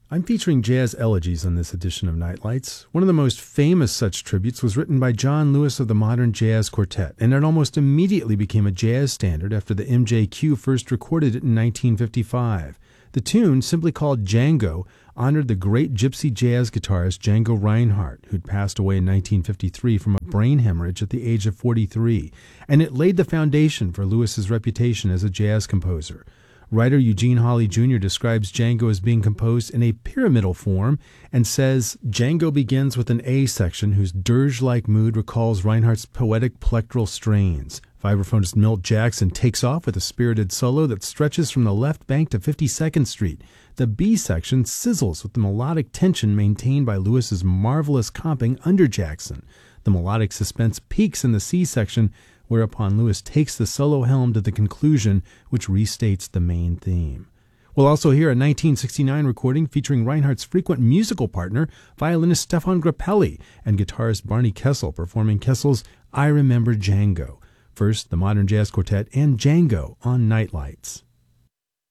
I'm featuring jazz elegies on this edition of Nightlights. One of the most famous such tributes was written by John Lewis of the Modern Jazz Quartet, and it almost immediately became a jazz standard after the MJQ first recorded it in 1955. The tune, simply called Django, honored the great gypsy jazz guitarist Django Reinhardt, who'd passed away in 1953 from a brain hemorrhage at the age of 43, and it laid the foundation for Lewis's reputation as a jazz composer. Writer Eugene Hawley Jr. describes Django as being composed in a pyramidal form and says, Django begins with an A section whose dirge-like mood recalls Reinhardt's poetic plectral strains. Vibraphonist Milt Jackson takes off with a spirited solo that stretches from the left bank to 52nd Street. The B section sizzles with the melodic tension maintained by Lewis's marvelous comping under Jackson. The melodic suspense peaks in the C section, whereupon Lewis takes the solo helm to the conclusion, which restates the main theme. We'll also hear a 1969 recording featuring Reinhardt's frequent musical partner, violinist Stefan Grappelli, and guitarist Barney Kessel performing Kessel's I Remember Django. First, the Modern Jazz Quartet and Django on Nightlights.